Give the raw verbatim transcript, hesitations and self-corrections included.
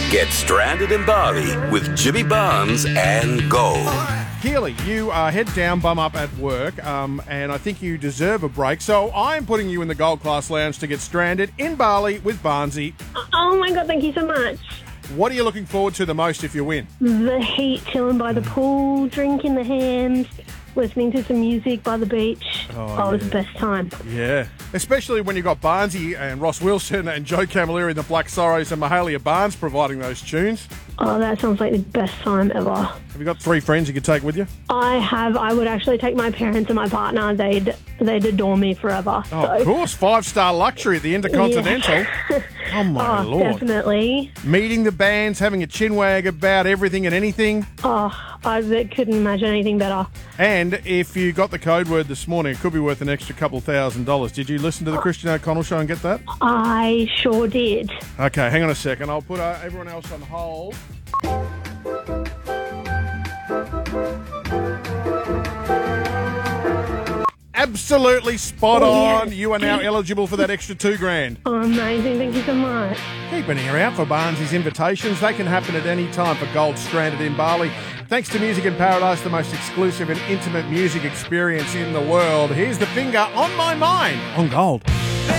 Get stranded in Bali with Jimmy Barnes and Gold. Keely, you are head down, bum up at work, um, and I think you deserve a break. So I'm putting you in the Gold Class Lounge to get stranded in Bali with Barnesy. Oh my God, thank you so much. What are you looking forward to the most if you win? The heat, chilling by the pool, drinking the hams, listening to some music by the beach. Oh, Oh, it was yeah. the best time. Yeah, especially when you've got Barnesy and Ross Wilson and Joe Camilleri and the Black Sorrows and Mahalia Barnes providing those tunes. Oh, that sounds like the best time ever. Have you got three friends you could take with you? I have. I would actually take my parents and my partner. They'd they'd adore me forever. Oh, so. of course, five-star luxury at the Intercontinental. Oh, my Oh, Lord. definitely. Meeting the bands, having a chinwag about everything and anything. Oh, I couldn't imagine anything better. And if you got the code word this morning, it could be worth an extra couple thousand dollars. Did you listen to the Christian O'Connell show and get that? I sure did. Okay, hang on a second. I'll put uh, everyone else on hold. Absolutely spot Oh, on. yes. You are now eligible for that extra two grand. Oh, amazing. Thank you so much. Keep an ear out for Barnesy's invitations. They can happen at any time for Gold Stranded in Bali. Thanks to Music in Paradise, the most exclusive and intimate music experience in the world. Here's The Finger on My Mind on Gold.